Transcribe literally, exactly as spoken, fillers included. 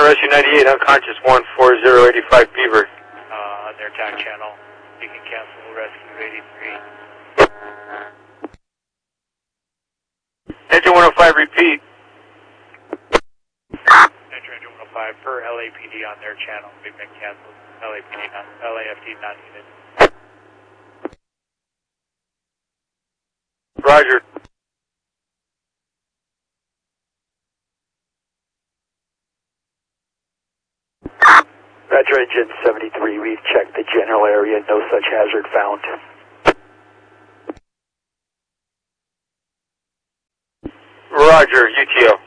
Rescue ninety-eight, unconscious one four zero eight five Beaver. Uh, on their attack channel, you can cancel Rescue eighty-three. Engine one oh five, repeat. Enter engine one oh five per L A P D on their channel. We've been canceled. L A P D not, L A F D not needed. Roger. Roger, engine seventy-three, we've checked the general area, no such hazard found. Roger, U T O.